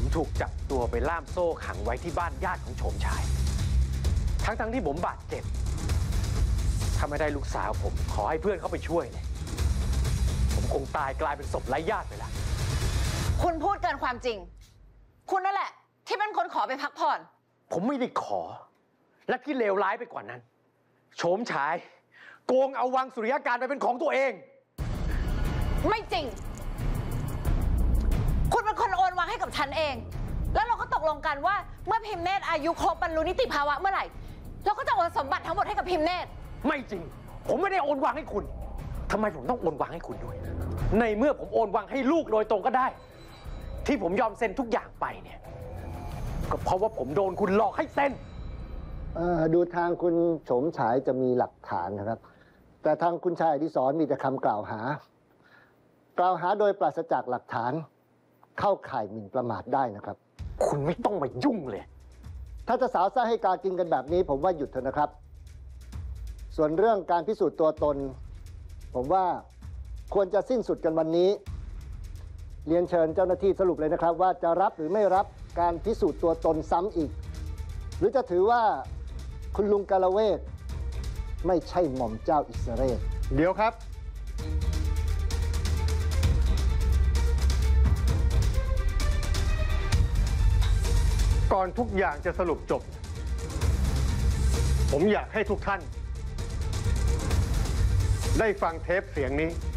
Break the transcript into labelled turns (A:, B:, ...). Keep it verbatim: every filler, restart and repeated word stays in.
A: ถูกจับตัวไปล่ามโซ่ขังไว้ที่บ้านญาติของโฉมชายทั้งทั้งที่ผมบาดเจ็บถ้าไม่ได้ลูกสาวผมขอให้เพื่อนเขาไปช่วยเนี่ยผมคงตายกลายเป็นศพไร้ญาติไปแล้ว
B: คุณพูดเกินความจริงคุณนั่นแหละที่เป็นคนขอไปพักผ่อน
A: ผมไม่ได้ขอและที่เลวร้ายไปกว่านั้นโฉมฉายโกงเอาวังสุริยการไปเป็นของตัวเอง
B: ไม่จริงคุณเป็นคนโอนวังให้กับฉันเองแล้วเราก็ตกลงกันว่าเมื่อพิมเนตรอายุครบบรรลุนิติภาวะเมื่อไหร่เราก็จะโอนสมบัติทั้งหมดให้กับพิมเนตร
A: ไม่จริงผมไม่ได้โอนวังให้คุณทำไมผมต้องโอนวังให้คุณด้วยในเมื่อผมโอนวังให้ลูกโดยตรงก็ได้ที่ผมยอมเซ็นทุกอย่างไปเนี่ยก็เพราะว่าผมโดนคุณหลอกให้เซ็น
C: ดูทางคุณโฉมฉายจะมีหลักฐานนะครับแต่ทางคุณชายอดิศรมีแต่คำกล่าวหากล่าวหาโดยปราศจากหลักฐานเข้าข่ายหมิ่นประมาทได้นะครับ
A: คุณไม่ต้องมายุ่งเลย
C: ถ้าจะสาวซ่าให้การกินกันแบบนี้ผมว่าหยุดเถอะนะครับส่วนเรื่องการพิสูจน์ตัวตนผมว่าควรจะสิ้นสุดกันวันนี้เรียนเชิญเจ้าหน้าที่สรุปเลยนะครับว่าจะรับหรือไม่รับการพิสูจน์ตัวตนซ้ำอีกหรือจะถือว่าคุณลุงกาละเวกไม่ใช่หม่อมเจ้าอิสราเอล
D: เดี๋ยวครับก่อนทุกอย่างจะสรุปจบผมอยากให้ทุกท่านได้ฟังเทปเสียงนี้